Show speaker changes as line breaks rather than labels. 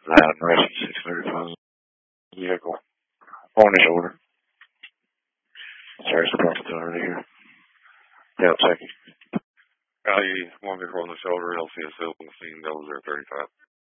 Racing 635 vehicle on his order. Sorry, it's already here. Yeah, I'll take it.
Value 1 vehicle on the shoulder, LCSL on the scene, 0035.